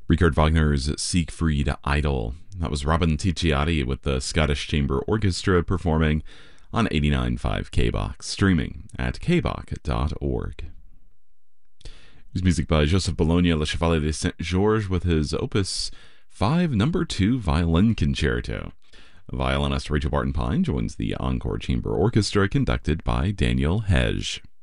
Richard Wagner's Siegfried Idol. That was Robin Ticciati with the Scottish Chamber Orchestra performing on 89.5 KBOX, streaming at kbok.org. There's music by Joseph Bologna, Le Chevalier de Saint-Georges with his Opus 5 No. 2 Violin Concerto. Violinist Rachel Barton Pine joins the Encore Chamber Orchestra conducted by Daniel Hege.